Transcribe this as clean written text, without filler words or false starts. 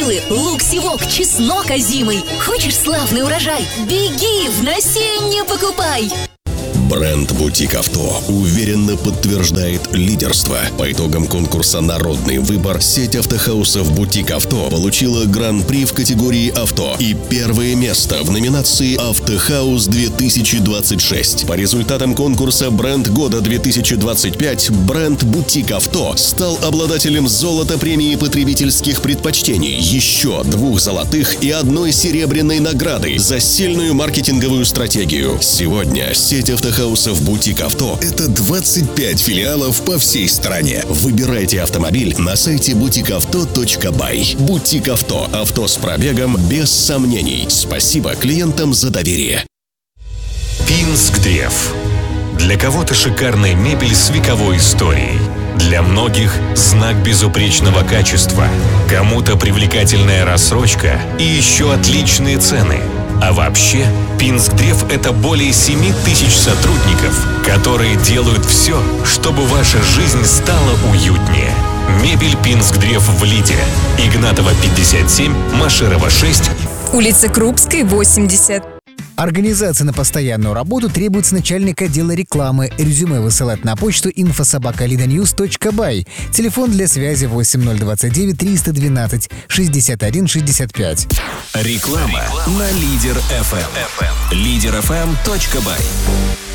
силы, лук-севок, чеснок озимый. Хочешь славный урожай? Беги в насенье покупай. Бренд «Бутик Авто» уверенно подтверждает лидерство. По итогам конкурса «Народный выбор» сеть автохаусов «Бутик Авто» получила гран-при в категории «Авто» и первое место в номинации «Автохаус-2026». По результатам конкурса «Бренд года 2025» бренд «Бутик Авто» стал обладателем золота премии потребительских предпочтений, еще 2 золотых и 1 серебряной награды за сильную маркетинговую стратегию. Сегодня сеть автохаусов «Бутик Авто» — это 25 филиалов по всей стране. Выбирайте автомобиль на сайте butikauto.by. «Бутик Авто» — авто с пробегом без сомнений. Спасибо клиентам за доверие. Пинск-Древ. Для кого-то шикарная мебель с вековой историей. Для многих знак безупречного качества. Кому-то привлекательная рассрочка и еще отличные цены. А вообще, Пинск-Древ — это более 7000 сотрудников, которые делают все, чтобы ваша жизнь стала уютнее. Мебель Пинск-Древ в Лиде. Игнатова, 57, Машерова, 6. Улица Крупской, 80. Организация на постоянную работу требуется начальник отдела рекламы. Резюме высылать на почту info@lidanews.by. Телефон для связи 8029 312 61 65. Реклама на Лидер FM. Лидер FM.by.